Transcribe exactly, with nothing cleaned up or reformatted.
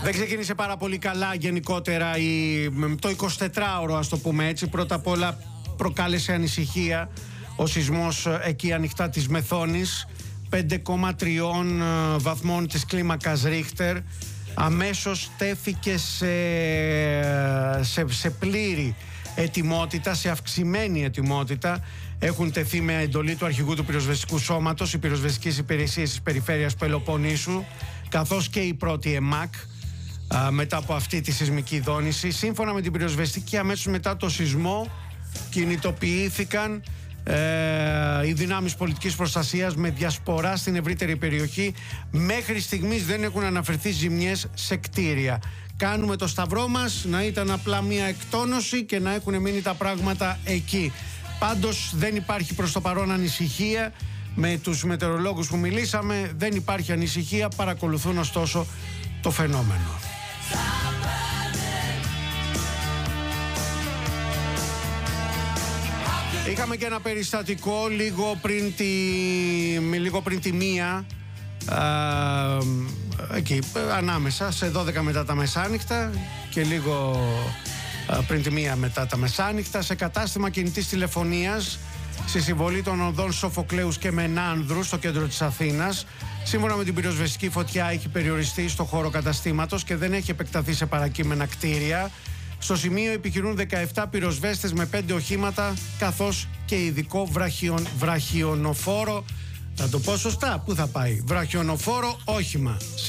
Δεν ξεκίνησε πάρα πολύ καλά γενικότερα η, το εικοσιτετράωρο, ας το πούμε έτσι. Πρώτα απ' όλα προκάλεσε ανησυχία ο σεισμός εκεί ανοιχτά της Μεθόνης, πέντε κόμμα τρία βαθμών της κλίμακας Ρίχτερ. Αμέσως τέθηκε σε, σε, σε πλήρη ετοιμότητα, σε αυξημένη ετοιμότητα. Έχουν τεθεί με εντολή του αρχηγού του πυροσβεστικού σώματος οι πυροσβεστικές υπηρεσίες της περιφέρειας Πελοποννήσου, καθώς και η πρώτη ΕΜΑΚ α, μετά από αυτή τη σεισμική δόνηση. Σύμφωνα με την πυροσβεστική, αμέσως μετά το σεισμό κινητοποιήθηκαν ε, οι δυνάμεις πολιτικής προστασίας με διασπορά στην ευρύτερη περιοχή. Μέχρι στιγμής δεν έχουν αναφερθεί ζημιές σε κτίρια. Κάνουμε το σταυρό μας να ήταν απλά μια εκτόνωση και να έχουν μείνει τα πράγματα εκεί. Πάντως δεν υπάρχει προς το παρόν ανησυχία. Με τους μετεωρολόγους που μιλήσαμε δεν υπάρχει ανησυχία, παρακολουθούν ωστόσο το φαινόμενο. Είχαμε και ένα περιστατικό λίγο πριν τη, λίγο πριν τη μία, α, εκεί ανάμεσα σε δώδεκα μετά τα μεσάνυχτα και λίγο α, πριν τη μία μετά τα μεσάνυχτα, σε κατάστημα κινητής τηλεφωνίας στη συμβολή των οδών Σοφοκλέους και Μενάνδρου στο κέντρο της Αθήνας. Σύμφωνα με την πυροσβεστική, φωτιά έχει περιοριστεί στο χώρο καταστήματος και δεν έχει επεκταθεί σε παρακείμενα κτίρια. Στο σημείο επιχειρούν δεκαεπτά πυροσβέστες με πέντε οχήματα, καθώς και ειδικό βραχιον, βραχιονοφόρο. Θα το πω σωστά, πού θα πάει? Βραχιονοφόρο όχημα.